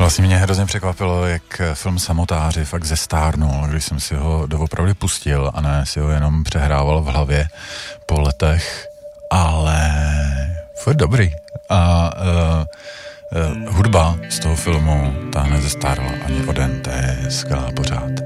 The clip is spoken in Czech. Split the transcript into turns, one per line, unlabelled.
Vlastně mě hrozně překvapilo, jak film Samotáři fakt zestárnul, když jsem si ho doopravdy pustil a ne si ho jenom přehrával v hlavě po letech, ale furt dobrý. A hudba z toho filmu ta nezestárla ani o den, to je skvělá pořád.